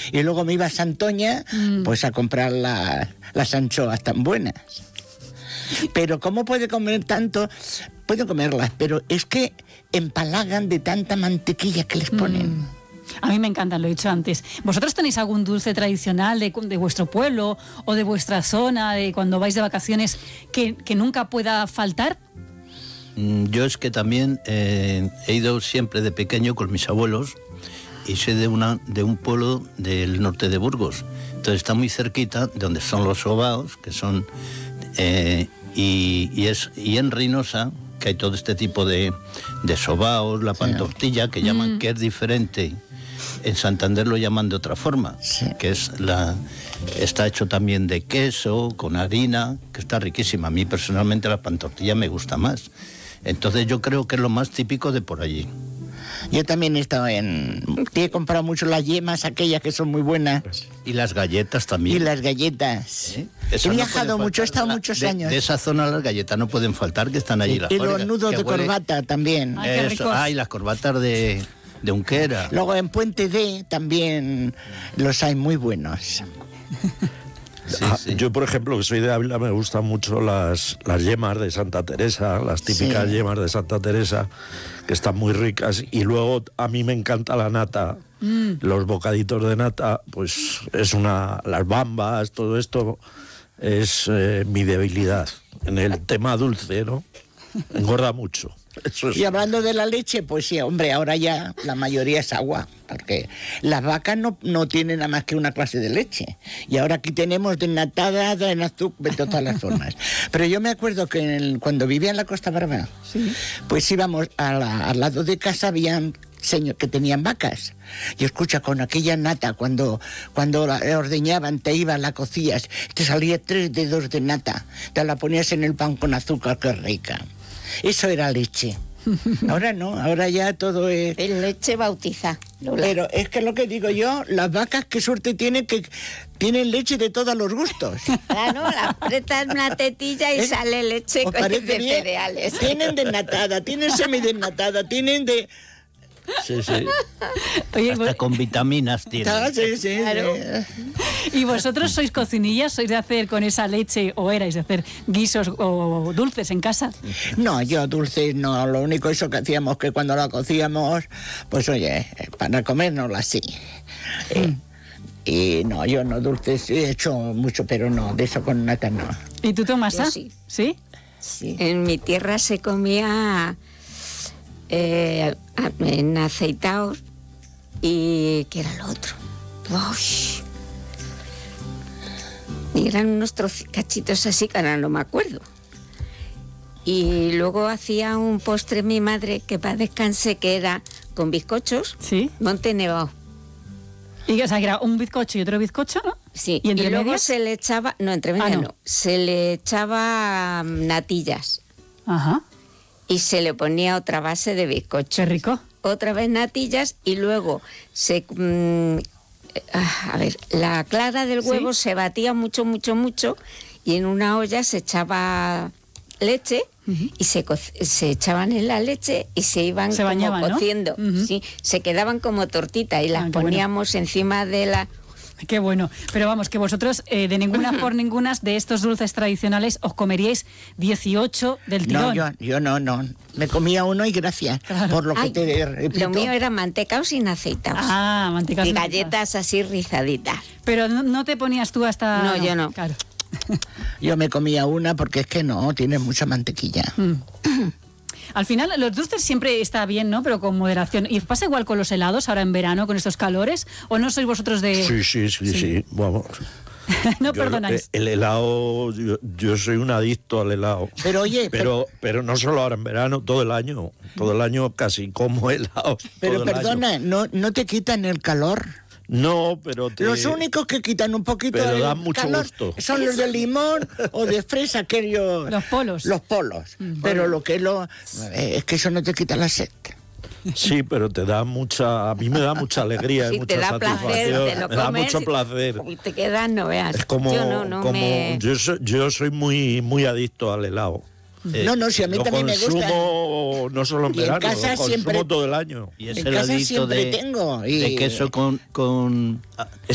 Y luego me iba a Santoña, pues a comprar las anchoas tan buenas. Pero ¿cómo puede comer tanto? Puedo comerlas, pero es que empalagan de tanta mantequilla que les ponen. A mí me encantan, lo he dicho antes. ¿Vosotros tenéis algún dulce tradicional de vuestro pueblo o de vuestra zona, de cuando vais de vacaciones, que nunca pueda faltar? Yo es que también he ido siempre de pequeño con mis abuelos y soy de un pueblo del norte de Burgos. Entonces está muy cerquita de donde son los sobaos, que son... y en Reynosa, que hay todo este tipo de sobaos, la pantortilla, que llaman, que es diferente. En Santander lo llaman de otra forma, que está hecho también de queso, con harina, que está riquísima. A mí personalmente la pantortilla me gusta más. Entonces yo creo que es lo más típico de por allí. Yo también he estado he comprado mucho las yemas, aquellas que son muy buenas. Y las galletas también. Y las galletas. He viajado mucho, he estado muchos años. De esa zona las galletas no pueden faltar, que están allí las Y los nudos de corbata también. Y las corbatas de Unquera. Luego en Puente D también los hay muy buenos. Sí. Yo, por ejemplo, que soy de Ávila, me gustan mucho las yemas de Santa Teresa, las típicas yemas de Santa Teresa, que están muy ricas. Y luego a mí me encanta la nata, los bocaditos de nata, pues las bambas, todo esto es mi debilidad en el tema dulce, ¿no? Engorda mucho. Eso es. Y hablando de la leche, pues sí, hombre, ahora ya la mayoría es agua, porque las vacas no tienen nada más que una clase de leche. Y ahora aquí tenemos desnatada, en azúcar, de todas las formas. Pero yo me acuerdo que cuando vivía en la Costa Brava, pues íbamos al lado de casa, habían señores que tenían vacas. Y escucha, con aquella nata, cuando la ordeñaban, te ibas, la cocías, te salía 3 dedos de nata, te la ponías en el pan con azúcar, qué rica. Eso era leche. Ahora no, ahora ya todo es... leche bautizada. Pero es que lo que digo yo, las vacas qué suerte tienen, que tienen leche de todos los gustos. Claro, la apretas una tetilla y sale leche de cereales. Tienen desnatada, tienen semidesnatada, tienen de... Sí. Oye, hasta con vitaminas tiene. Sí. Claro. ¿Y vosotros sois cocinillas? ¿Sois de hacer con esa leche, o erais de hacer guisos o dulces en casa? No, yo dulces no, lo único eso que hacíamos, que cuando la cocíamos, pues oye, para comérnosla así. Y no, yo no dulces, he hecho mucho, pero no, de eso con nata no. ¿Y tú, Tomasa? Yo sí. ¿Sí? Sí. En mi tierra se comía en aceitaos y ¿qué era lo otro? ¡Uy! Y eran unos cachitos así que ahora no me acuerdo. Y luego hacía un postre mi madre, que para descanse, que era con bizcochos, Monte Nevado. Y o sea, que era un bizcocho y otro bizcocho, ¿no? Sí, y luego medias se le echaba, se le echaba natillas. Ajá. Y se le ponía otra base de bizcocho. Qué rico. Otra vez natillas y luego la clara del huevo se batía mucho y en una olla se echaba leche y se echaban en la leche y se iban bañaban, cociendo. ¿no? Sí, se quedaban como tortitas y las poníamos encima de la... Qué bueno. Pero vamos, que vosotros de ninguna por ninguna de estos dulces tradicionales os comeríais 18 del tirón. No, yo no. Me comía uno y gracias. Claro. Por lo que te repito. Lo mío era mantecao sin aceitaos. Ah, mantecao sin aceitaos. Y galletas así rizaditas. Pero no te ponías tú hasta... No, yo no. Claro. Yo me comía una porque es que no, tiene mucha mantequilla. Al final, los dulces siempre está bien, ¿no? Pero con moderación. ¿Y os pasa igual con los helados ahora en verano, con estos calores? ¿O no sois vosotros de...? Sí, vamos. No perdonáis. El helado, yo soy un adicto al helado. Pero oye... Pero no solo ahora en verano, todo el año casi como helado. Pero perdona, ¿no te quitan el calor? No, pero los únicos que quitan un poquito pero el dan mucho calor gusto. Son los de limón o de fresa, aquellos... Los polos. Pero lo que es que eso no te quita la sed. Sí, pero te da mucha... A mí me da mucha alegría y mucha te da satisfacción. Placer, te lo me da comes, mucho placer. Y te quedas, no veas. Es como... Yo soy muy adicto al helado. No, si a mí también me gusta. No solo en verano, en casa lo consumo todo el año. Y ese heladito de queso con